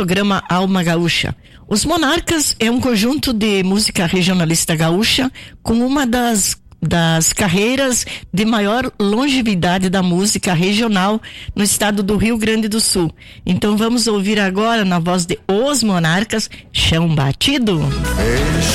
programa Alma Gaúcha. Os Monarcas é um conjunto de música regionalista gaúcha com uma das carreiras de maior longevidade da música regional no estado do Rio Grande do Sul. Então vamos ouvir agora, na voz de Os Monarcas, Chão Batido.